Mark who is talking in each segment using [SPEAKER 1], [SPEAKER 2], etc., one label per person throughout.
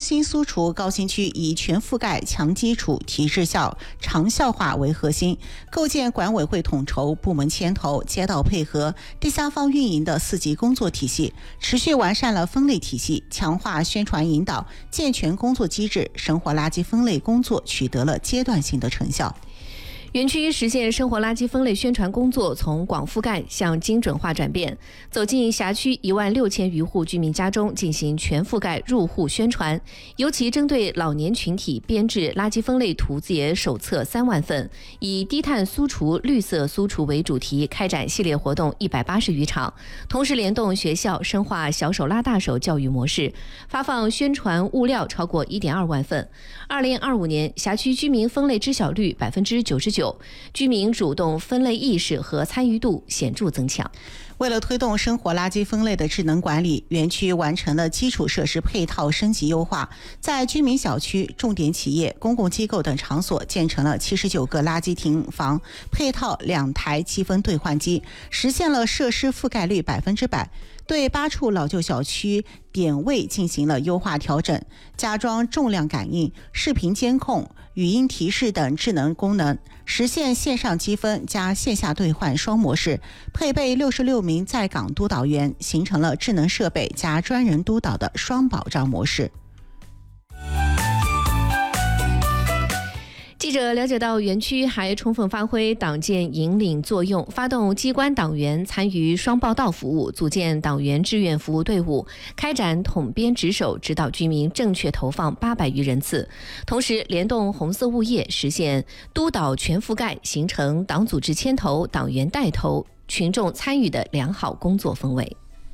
[SPEAKER 1] 新苏厨高新区以全覆盖、强基础、提质效、长效化为核心，构建管委会统筹、部门牵头、街道配合、第三方运营的4级工作体系，持续完善了分类体系，强化宣传引导，健全工作机制，生活垃圾分类工作取得了阶段性的成效。
[SPEAKER 2] 园区实现生活垃圾分类宣传工作从广覆盖向精准化转变，走进辖区16000余户居民家中进行全覆盖入户宣传，尤其针对老年群体编制垃圾分类图解手册3万份，以低碳苏厨、绿色苏厨为主题开展系列活动180余场，同时联动学校深化小手拉大手教育模式，发放宣传物料超过1.2万份。2025年辖区居民分类知晓率99%，居民主动分类意识和参与度显著增强。
[SPEAKER 1] 为了推动生活垃圾分类的智能管理，园区完成了基础设施配套升级优化，在居民小区、重点企业、公共机构等场所建成了79个垃圾停房，配套2台积分兑换机，实现了设施覆盖率100%。对8处老旧小区点位进行了优化调整，加装重量感应、视频监控、语音提示等智能功能，实现线上积分加线下兑换双模式，配备66名在岗督导员，形成了智能设备加专人督导的双保障模式。
[SPEAKER 2] 记者了解到，园区还充分发挥党建引领作用，发动机关党员参与双报到服务，组建党员志愿服务队伍，开展统编值守，指导居民正确投放800余人次。同时，联动红色物业，实现督导全覆盖，形成党组织牵头、党员带头、群众参与的良好工作氛围。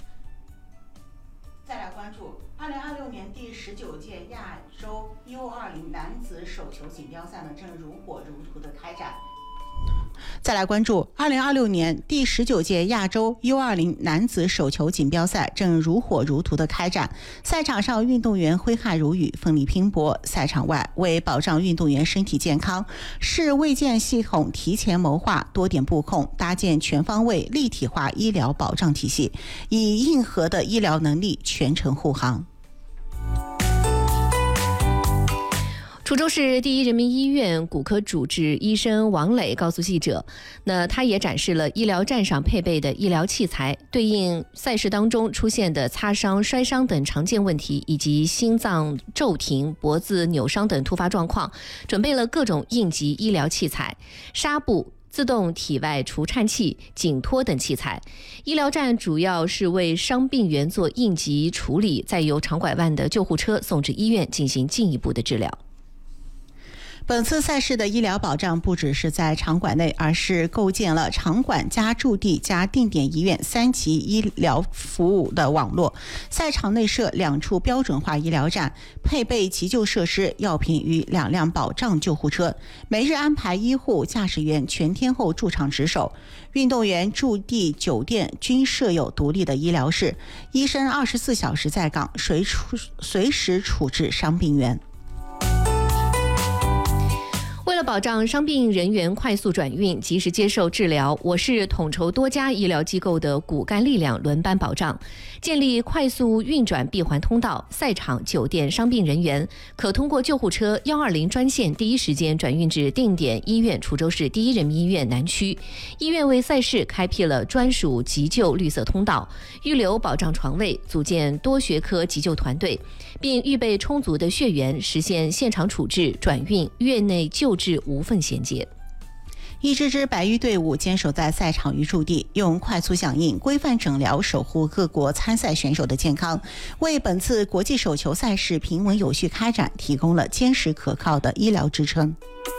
[SPEAKER 1] 再来关注2026年第19届亚洲 U20 男子手球锦标赛呢，正如火如荼的开展。再来关注2026年第19届亚洲 U20 男子手球锦标赛正如火如荼的开展，赛场上运动员挥汗如雨，奋力拼搏；赛场外，为保障运动员身体健康，市卫健系统提前谋划，多点布控，搭建全方位立体化医疗保障体系，以硬核的医疗能力全程护航。
[SPEAKER 2] 滁州市第一人民医院骨科主治医生王磊告诉记者，他也展示了医疗站上配备的医疗器材，对应赛事当中出现的擦伤、摔伤等常见问题，以及心脏骤停、脖子扭伤等突发状况，准备了各种应急医疗器材、纱布、自动体外除颤器、颈托等器材。医疗站主要是为伤病员做应急处理，再由长拐弯的救护车送至医院进行进一步的治疗。
[SPEAKER 1] 本次赛事的医疗保障不只是在场馆内，而是构建了场馆加驻地加定点医院3级医疗服务的网络。赛场内设2处标准化医疗站，配备急救设施、药品与2辆保障救护车，每日安排医护、驾驶员全天候驻场值守。运动员驻地酒店均设有独立的医疗室，医生24小时在岗，随时处置伤病员。
[SPEAKER 2] 为了保障伤病人员快速转运、及时接受治疗，我市统筹多家医疗机构的骨干力量轮班保障，建立快速运转闭环通道。赛场、酒店伤病人员可通过救护车120专线第一时间转运至定点医院滁州市第一人民医院南区。医院为赛事开辟了专属急救绿色通道，预留保障床位，组建多学科急救团队，并预备充足的血源，实现现场处置、转运、院内救治无缝衔接。
[SPEAKER 1] 一支白衣队伍坚守在赛场与驻地，用快速响应、规范诊疗守护各国参赛选手的健康，为本次国际手球赛事平稳有序开展提供了坚实可靠的医疗支撑。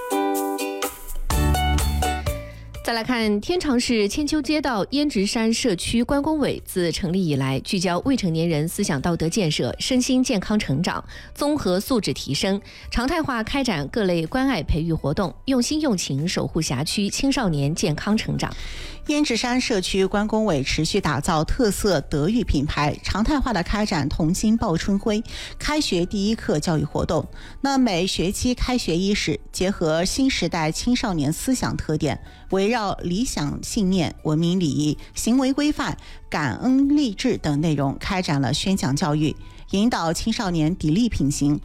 [SPEAKER 2] 再来看天长市千秋街道胭脂山社区关工委自成立以来，聚焦未成年人思想道德建设、身心健康成长、综合素质提升，常态化开展各类关爱培育活动，用心用情守护辖区青少年健康成长。
[SPEAKER 1] 胭脂山社区关工委持续打造特色德育品牌，常态化的开展童心报春晖开学第一课教育活动。那每学期开学伊始，结合新时代青少年思想特点，围绕理想信念、文明礼仪、行为规范、感恩励志等内容开展了宣讲教育，引导青少年砥砺品行，